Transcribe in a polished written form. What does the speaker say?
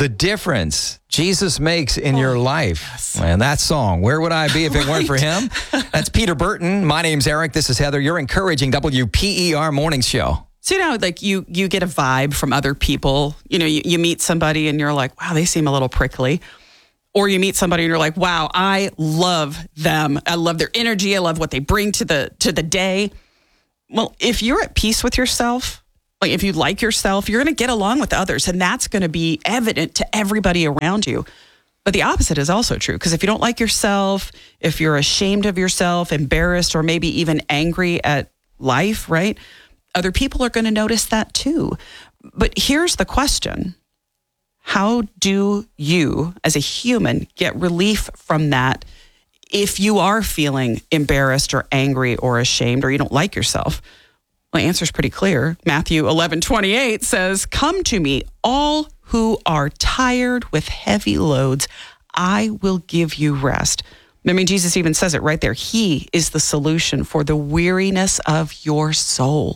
the difference Jesus makes in your life. Yes. And that song, Where Would I Be If It Weren't for Him? That's Peter Burton. My name's Eric. This is Heather. You're encouraging WPER Morning Show. So, like you get a vibe from other people. You meet somebody and you're like, wow, they seem a little prickly. Or you meet somebody and you're like, wow, I love them. I love their energy. I love what they bring to the day. Well, if you're at peace with yourself, like if you like yourself, you're going to get along with others. And that's going to be evident to everybody around you. But the opposite is also true. Because if you don't like yourself, if you're ashamed of yourself, embarrassed, or maybe even angry at life, right? Other people are going to notice that too. But here's the question. How do you, as a human, get relief from that if you are feeling embarrassed or angry or ashamed or you don't like yourself? Well, the answer is pretty clear. Matthew 11:28 says, "Come to me, all who are tired with heavy loads. I will give you rest." I mean, Jesus even says it right there. He is the solution for the weariness of your soul.